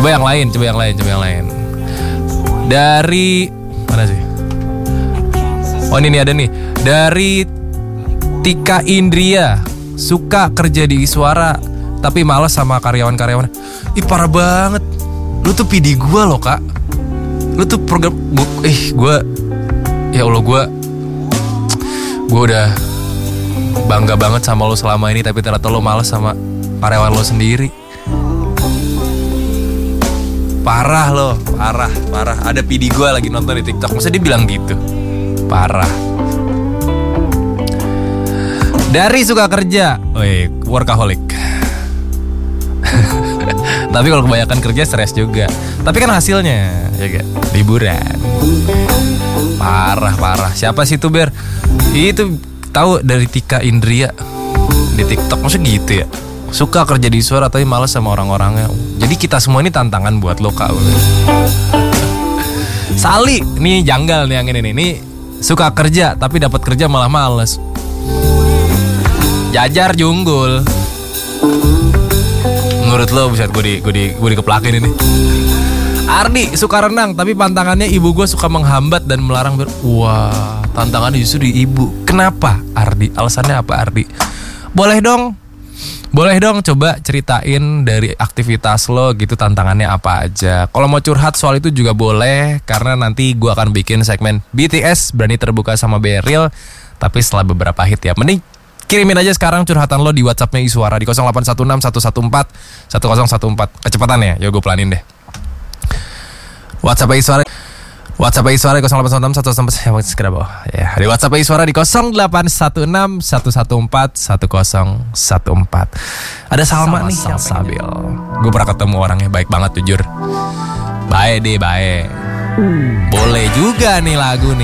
Coba yang lain. Dari mana sih? Oh ini ada nih. Dari Tika Indria, suka kerja di Iswara tapi malas sama karyawan-karyawan. Ih parah banget. Lu tuh PD gue loh kak. Lu tuh program gue. Ya Allah gue udah bangga banget sama lo selama ini, tapi ternyata lo malas sama karyawan lo sendiri. Parah lo, parah. Ada PD gue lagi nonton di TikTok, masa dia bilang gitu? Parah. Dari suka kerja, workaholic. Tapi kalau kebanyakan kerja stres juga. Tapi kan hasilnya ya gak? Liburan. Parah. Siapa sih itu Ber? Itu tahu dari Tika Indria di TikTok, maksudnya gitu ya. Suka kerja di Iswara tapi malas sama orang-orangnya. Jadi kita semua ini tantangan buat lo kak. Sali, nih janggal nih yang ini nih. Nih suka kerja tapi dapat kerja malah males. Jajar Junggul. Menurut lo bisa gue dikeplakin ini. Ardi suka renang tapi pantangannya ibu gue suka menghambat dan melarang wah, tantangannya justru di ibu. Kenapa Ardi? Alasannya apa Ardi? Boleh dong coba ceritain dari aktivitas lo gitu, tantangannya apa aja. Kalau mau curhat soal itu juga boleh, karena nanti gue akan bikin segmen BTS Berani Terbuka sama Beril, tapi setelah beberapa hit ya. Mending kirimin aja sekarang curhatan lo di WhatsAppnya Iswara di 0816 114 1014. Kecepatan ya, gue pelanin deh. WhatsApp Iswara 0816 114 yang segera bawah. Ya, di WhatsApp Iswara di 0816 114 1014. Ada Salma nih yang stabil. Gue pernah ketemu orangnya baik banget jujur. Baik. Boleh juga nih lagu nih.